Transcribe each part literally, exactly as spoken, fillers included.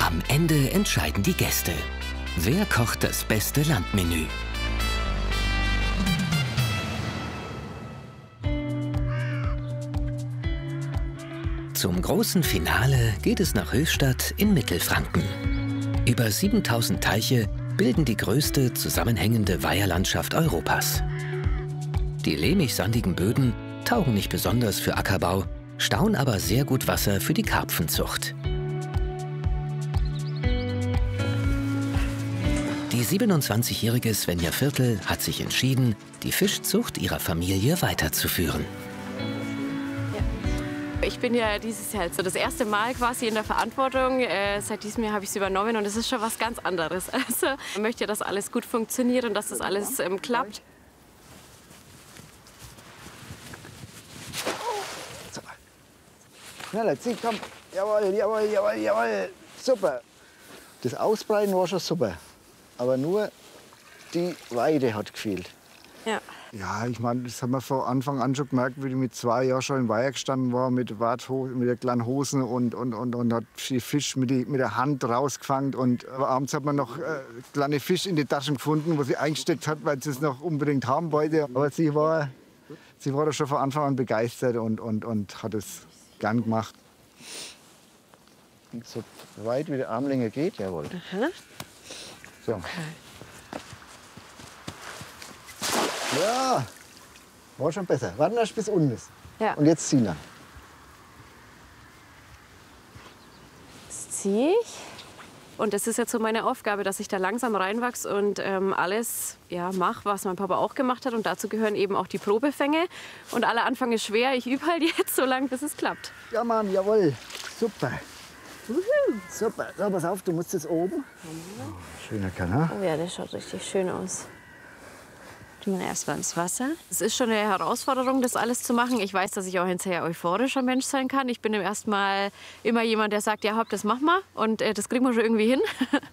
Am Ende entscheiden die Gäste. Wer kocht das beste Landmenü? Zum großen Finale geht es nach Höchstadt in Mittelfranken. Über siebentausend Teiche bilden die größte zusammenhängende Weiherlandschaft Europas. Die lehmig-sandigen Böden taugen nicht besonders für Ackerbau, stauen aber sehr gut Wasser für die Karpfenzucht. Die siebenundzwanzigjährige Svenja Viertel hat sich entschieden, die Fischzucht ihrer Familie weiterzuführen. Ich bin ja dieses Jahr so das erste Mal quasi in der Verantwortung. Äh, seit diesem Jahr habe ich es übernommen und es ist schon was ganz anderes. Also ich möchte, dass alles gut funktioniert und dass das alles ähm, klappt. So. Schneller, zieh, komm. Jawohl, jawohl, jawohl, jawohl. Super. Das Ausbreiten war schon super. Aber nur die Weide hat gefehlt. Ja. Ja, ich meine, das haben wir von Anfang an schon gemerkt, wie ich mit zwei Jahren schon im Weiher gestanden war, mit, Warthosen, mit der kleinen Hosen und, und, und, und hat die Fisch mit, die, mit der Hand rausgefangen. Und abends hat man noch äh, kleine Fisch in die Taschen gefunden, wo sie eingesteckt hat, weil sie es noch unbedingt haben wollte. Aber sie war, sie war da schon von Anfang an begeistert und, und, und hat es gern gemacht. So weit wie die Armlänge geht, jawohl. Mhm. So. Okay. Ja, war schon besser. Warten erst bis unten ist. Ja. Und jetzt ziehen wir. Jetzt ziehe ich. Und das ist jetzt so meine Aufgabe, dass ich da langsam reinwachse und ähm, alles ja, mache, was mein Papa auch gemacht hat. Und dazu gehören eben auch die Probefänge. Und aller Anfang ist schwer. Ich übe halt jetzt so lange, bis es klappt. Ja, Mann, jawohl. Super. Uhu. Super. So, pass auf, du musst jetzt oben. Oh, schöner Kanal. Oh ja, das schaut richtig schön aus. Tun wir erstmal ins Wasser. Es ist schon eine Herausforderung, das alles zu machen. Ich weiß, dass ich auch ein sehr euphorischer Mensch sein kann. Ich bin im ersten Mal immer jemand, der sagt, ja, hopp, das machen wir und äh, das kriegen wir schon irgendwie hin.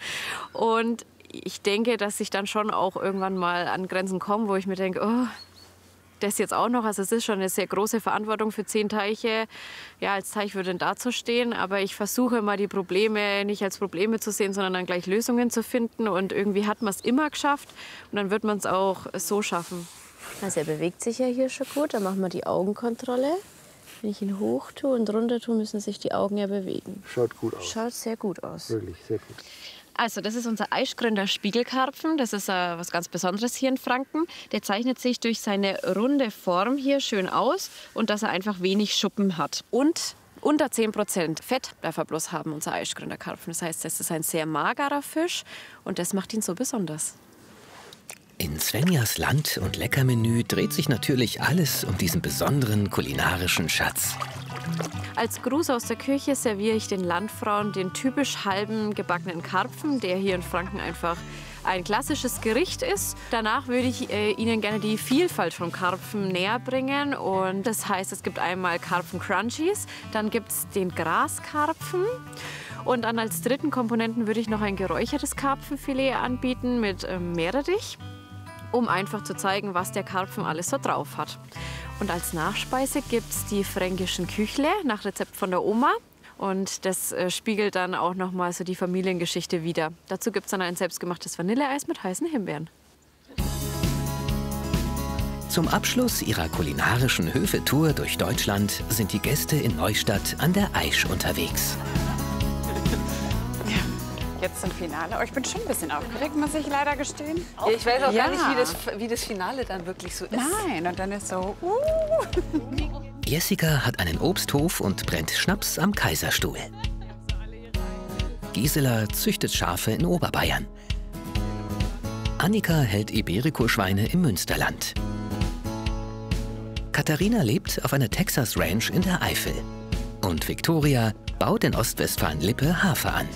Und ich denke, dass ich dann schon auch irgendwann mal an Grenzen komme, wo ich mir denke, oh, das jetzt auch noch. Also es ist schon eine sehr große Verantwortung für zehn Teiche, ja, als Teichwirtin dazustehen. Aber ich versuche immer, die Probleme nicht als Probleme zu sehen, sondern dann gleich Lösungen zu finden. Und irgendwie hat man es immer geschafft und dann wird man es auch so schaffen. Also er bewegt sich ja hier schon gut. Dann machen wir die Augenkontrolle. Wenn ich ihn hoch tue und runter tue, müssen sich die Augen ja bewegen. Schaut gut aus. Schaut sehr gut aus. Wirklich, sehr gut. Also das ist unser Eichgründer Spiegelkarpfen. Das ist äh, was ganz Besonderes hier in Franken. Der zeichnet sich durch seine runde Form hier schön aus und dass er einfach wenig Schuppen hat. Und unter zehn Prozent Fett darf er bloß haben, unser Eichgründer Karpfen. Das heißt, das ist ein sehr magerer Fisch und das macht ihn so besonders. In Svenjas Land- und Leckermenü dreht sich natürlich alles um diesen besonderen kulinarischen Schatz. Als Gruß aus der Küche serviere ich den Landfrauen den typisch halben gebackenen Karpfen, der hier in Franken einfach ein klassisches Gericht ist. Danach würde ich äh, Ihnen gerne die Vielfalt von Karpfen näher bringen. Und das heißt, es gibt einmal Karpfen-Crunchies, dann gibt es den Graskarpfen. Und dann als dritten Komponenten würde ich noch ein geräuchertes Karpfenfilet anbieten mit ähm, Meerrettich, um einfach zu zeigen, was der Karpfen alles so drauf hat. Und als Nachspeise gibt es die fränkischen Küchle nach Rezept von der Oma. Und das äh, spiegelt dann auch noch mal so die Familiengeschichte wider. Dazu gibt es dann ein selbstgemachtes Vanilleeis mit heißen Himbeeren. Zum Abschluss ihrer kulinarischen Höfe-Tour durch Deutschland sind die Gäste in Neustadt an der Aisch unterwegs. Jetzt zum Finale. Oh, ich bin schon ein bisschen aufgeregt, muss ich leider gestehen. Ja, ich weiß auch ja. gar nicht, wie das, wie das Finale dann wirklich so ist. Nein, und dann ist so, uh. Jessica hat einen Obsthof und brennt Schnaps am Kaiserstuhl. Gisela züchtet Schafe in Oberbayern. Annika hält Iberico-Schweine im Münsterland. Katharina lebt auf einer Texas-Ranch in der Eifel. Und Viktoria baut in Ostwestfalen-Lippe Hafer an.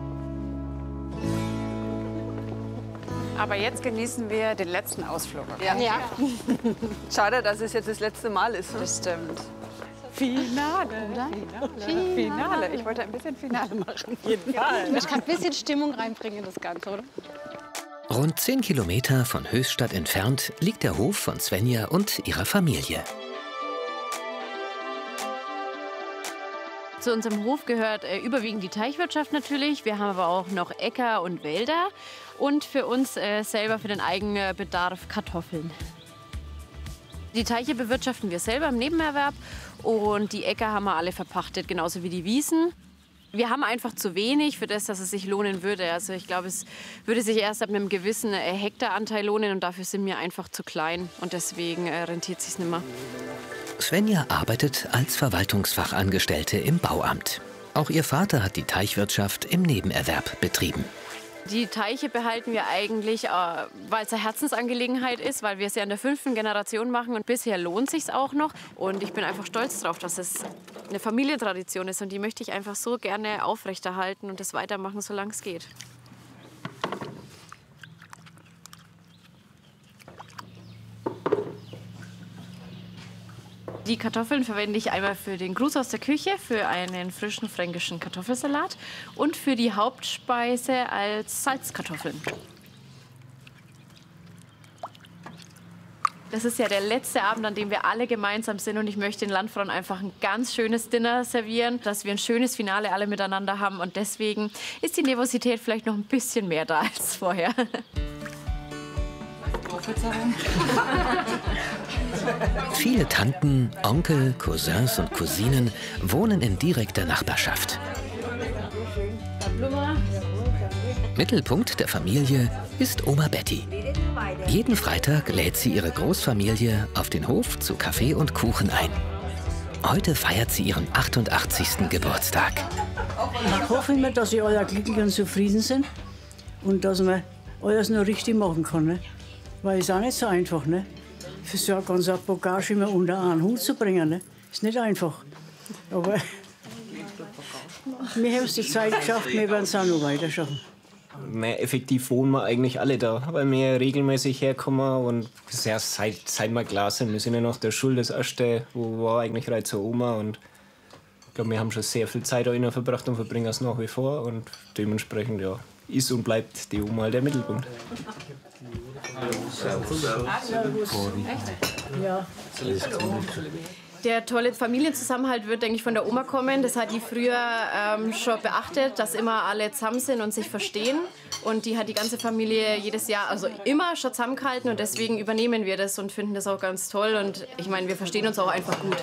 Aber jetzt genießen wir den letzten Ausflug. Ja. Ja. Schade, dass es jetzt das letzte Mal ist. Ne? Das stimmt. Finale. Finale. Finale. Ich wollte ein bisschen Finale machen. Auf jeden Fall. Ich kann ein bisschen Stimmung reinbringen in das Ganze, oder? Rund zehn Kilometer von Höchstadt entfernt liegt der Hof von Svenja und ihrer Familie. Zu unserem Hof gehört äh, überwiegend die Teichwirtschaft natürlich. Wir haben aber auch noch Äcker und Wälder und für uns äh, selber für den eigenen Bedarf Kartoffeln. Die Teiche bewirtschaften wir selber im Nebenerwerb und die Äcker haben wir alle verpachtet, genauso wie die Wiesen. Wir haben einfach zu wenig für das, dass es sich lohnen würde. Also ich glaube, es würde sich erst ab einem gewissen Hektaranteil lohnen und dafür sind wir einfach zu klein und deswegen äh, rentiert es sich nicht mehr. Svenja arbeitet als Verwaltungsfachangestellte im Bauamt. Auch ihr Vater hat die Teichwirtschaft im Nebenerwerb betrieben. Die Teiche behalten wir eigentlich, äh, weil es eine Herzensangelegenheit ist, weil wir es ja in der fünften Generation machen und bisher lohnt sich auch noch. Und ich bin einfach stolz darauf, dass es eine Familientradition ist und die möchte ich einfach so gerne aufrechterhalten und das weitermachen, solange es geht. Die Kartoffeln verwende ich einmal für den Gruß aus der Küche, für einen frischen fränkischen Kartoffelsalat und für die Hauptspeise als Salzkartoffeln. Das ist ja der letzte Abend, an dem wir alle gemeinsam sind und ich möchte den Landfrauen einfach ein ganz schönes Dinner servieren, dass wir ein schönes Finale alle miteinander haben und deswegen ist die Nervosität vielleicht noch ein bisschen mehr da als vorher. Viele Tanten, Onkel, Cousins und Cousinen wohnen in direkter Nachbarschaft. Mittelpunkt der Familie ist Oma Betty. Jeden Freitag lädt sie ihre Großfamilie auf den Hof zu Kaffee und Kuchen ein. Heute feiert sie ihren achtundachtzigsten Geburtstag. Ich hoffe immer, dass ihr alle glücklich und zufrieden sind und dass man alles noch richtig machen kann. Ne? Weil es auch nicht so einfach, ne? Für so eine ganze Bagage immer unter einen Hut zu bringen, ne? Ist nicht einfach. Aber wir haben es die Zeit geschafft, wir werden es auch noch weiter schaffen. Mehr effektiv wohnen wir eigentlich alle da, weil wir regelmäßig herkommen und ja, seit, seit wir klar sind. Wir sind ja nach der Schule das erste, wo war eigentlich rein zur Oma und ich glaube, wir haben schon sehr viel Zeit da innen verbracht und verbringen es nach wie vor und dementsprechend ja, ist und bleibt die Oma halt der Mittelpunkt. Ja. Der tolle Familienzusammenhalt wird, denke ich, von der Oma kommen. Das hat die früher ähm, schon beachtet, dass immer alle zusammen sind und sich verstehen. Und die hat die ganze Familie jedes Jahr, also immer schon zusammengehalten. Und deswegen übernehmen wir das und finden das auch ganz toll. Und ich meine, wir verstehen uns auch einfach gut.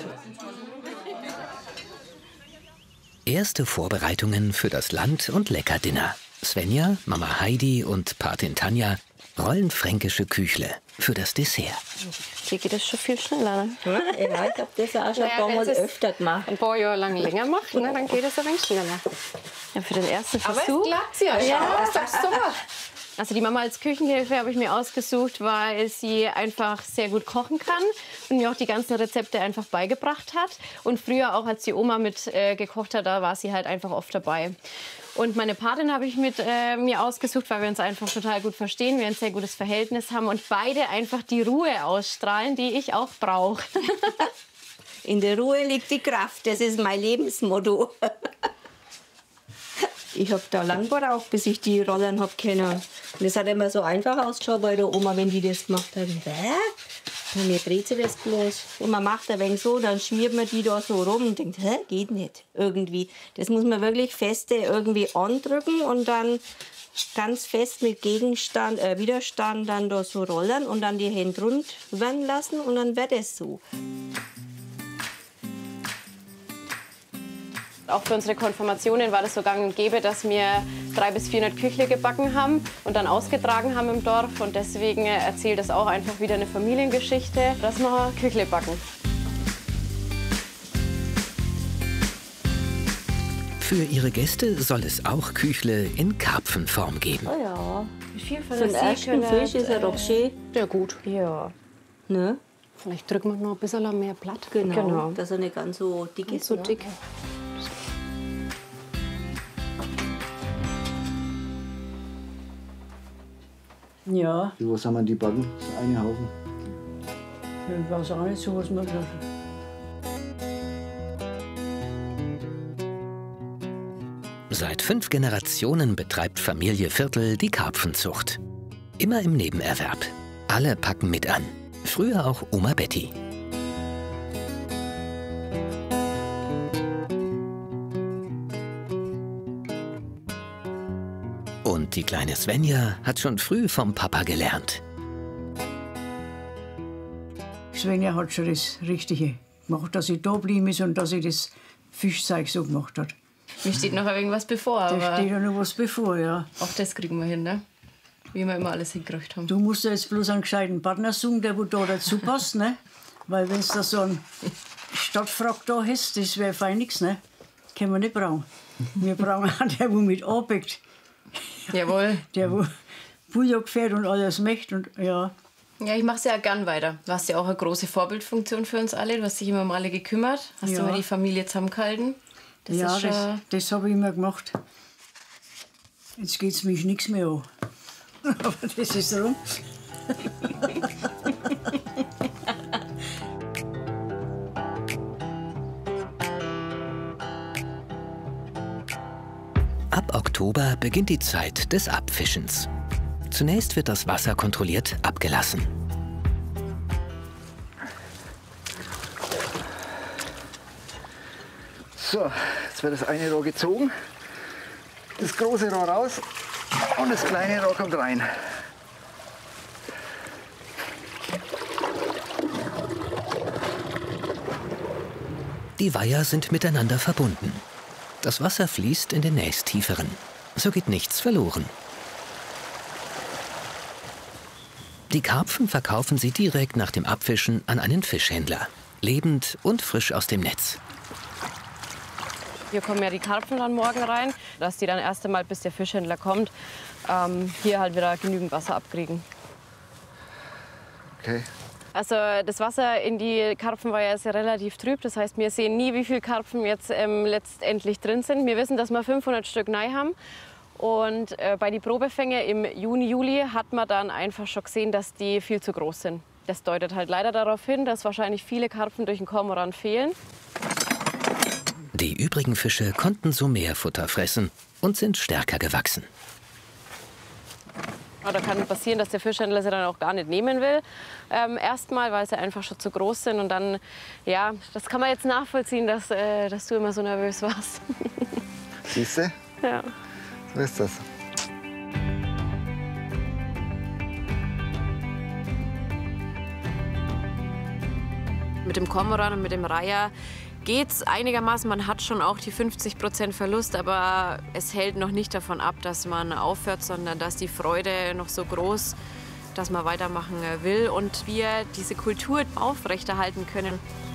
Erste Vorbereitungen für das Land- und Leckerdinner. Svenja, Mama Heidi und Patin Tanja rollen fränkische Küchle für das Dessert. Hier geht es schon viel schneller. Ne? Ja, ich habe das auch schon ein paar Mal öfter gemacht. Ein paar Jahre lang länger macht, ne, dann geht es ein wenig schneller. Ja, für den ersten Versuch. Aber es klappt ja. Ja, das ist doch super. Also die Mama als Küchenhilfe habe ich mir ausgesucht, weil sie einfach sehr gut kochen kann und mir auch die ganzen Rezepte einfach beigebracht hat. Und früher auch, als die Oma mit äh, gekocht hat, da war sie halt einfach oft dabei. Und meine Patin habe ich mit äh, mir ausgesucht, weil wir uns einfach total gut verstehen, wir ein sehr gutes Verhältnis haben und beide einfach die Ruhe ausstrahlen, die ich auch brauche. In der Ruhe liegt die Kraft, das ist mein Lebensmotto. Ich habe da lang gebraucht, bis ich die Rollern habe können. Und das hat immer so einfach ausgeschaut bei der Oma, wenn die das gemacht hat. Hä? Und mir dreht sie das bloß. Und man macht ein wenig so, dann schmiert man die da so rum und denkt, hä, geht nicht. Irgendwie. Das muss man wirklich feste irgendwie andrücken und dann ganz fest mit Gegenstand, äh, Widerstand dann da so rollern und dann die Hände rund werden lassen und dann wird es so. Auch für unsere Konfirmationen war das so gang und gäbe, dass wir dreihundert bis vierhundert Küchle gebacken haben und dann ausgetragen haben im Dorf. Und deswegen erzählt das auch einfach wieder eine Familiengeschichte, dass wir Küchle backen. Für ihre Gäste soll es auch Küchle in Karpfenform geben. Oh ja. Wie viel von Für den ersten Fisch ist er doch schön. Ja, gut. Ja. Ne? Vielleicht drücken wir noch ein bisschen mehr Blatt. Genau, Genau. dass er nicht ganz so dick ist. So dick. Ja, Wie was haben wir die backen? Das ist ein Haufen. ich weiß auch nicht so, was man sagt. Seit fünf Generationen betreibt Familie Viertel die Karpfenzucht. Immer im Nebenerwerb. Alle packen mit an. Früher auch Oma Betty. Und die kleine Svenja hat schon früh vom Papa gelernt. Svenja hat schon das Richtige gemacht, dass sie da geblieben ist und dass sie das Fischzeug so gemacht hat. Mir steht noch irgendwas bevor. Da aber steht ja noch was bevor, ja. Auch das kriegen wir hin, ne? Wie wir immer alles hingekriegt haben. Du musst ja jetzt bloß einen gescheiten Partner suchen, der wo da dazu passt, ne? Weil wenn du da so einen Stadtfrack da hast, das wäre fein nix, ne? Können wir nicht brauchen. Wir brauchen einen, der wo mit anpackt. Jawohl. Der wo Bujok fährt und alles möchte und ja. Ja, ich mache es ja gern weiter. Du hast ja auch eine große Vorbildfunktion für uns alle. Du hast dich immer um alle gekümmert. Hast Ja. immer die Familie zusammengehalten. Das ja, ist schon... das, das habe ich immer gemacht. Jetzt geht es mich nichts mehr an. Aber das ist rum. Ab Oktober beginnt die Zeit des Abfischens. Zunächst wird das Wasser kontrolliert abgelassen. So, jetzt wird das eine Rohr gezogen, das große Rohr raus und das kleine Rohr kommt rein. Die Weiher sind miteinander verbunden. Das Wasser fließt in den nächsttieferen. So geht nichts verloren. Die Karpfen verkaufen sie direkt nach dem Abfischen an einen Fischhändler. Lebend und frisch aus dem Netz. Hier kommen ja die Karpfen dann morgen rein, dass die dann erst einmal, bis der Fischhändler kommt, ähm, hier halt wieder genügend Wasser abkriegen. Okay. Also das Wasser in die Karpfenweiher ist ja relativ trüb. Das heißt, wir sehen nie, wie viele Karpfen jetzt ähm, letztendlich drin sind. Wir wissen, dass wir fünfhundert Stück neu haben. Und äh, bei den Probefängen im Juni, Juli hat man dann einfach schon gesehen, dass die viel zu groß sind. Das deutet halt leider darauf hin, dass wahrscheinlich viele Karpfen durch den Kormoran fehlen. Die übrigen Fische konnten so mehr Futter fressen und sind stärker gewachsen. Da kann passieren, dass der Fischhändler sie dann auch gar nicht nehmen will. Ähm, Erstmal, weil sie einfach schon zu groß sind. Und dann, ja, das kann man jetzt nachvollziehen, dass, äh, dass du immer so nervös warst. Siehst du? Ja. So ist das. Mit dem Kormoran und mit dem Reiher geht's einigermaßen. Man hat schon auch die fünfzig Prozent Verlust, aber es hält noch nicht davon ab, dass man aufhört, sondern dass die Freude noch so groß, dass man weitermachen will und wir diese Kultur aufrechterhalten können.